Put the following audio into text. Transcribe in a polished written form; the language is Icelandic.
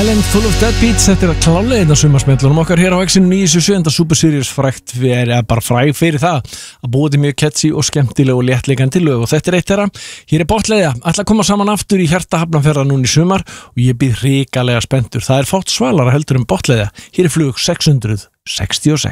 Island Full of Deadbeats, þetta að klálega einn af sumarsmellunum okkar hér á X-inu 977 Super Series frægt bara fræg fyrir það að búa til mjög catchy og skemmtileg og léttleikandi lög og þetta eitt þeirra. Hér Botleiða, ætla að koma saman aftur í hjarta Hafnarfjarðar núna í sumar og ég býð hrikalega spenntur. Það fátt svalara heldur Botleiða. Hér flug 666.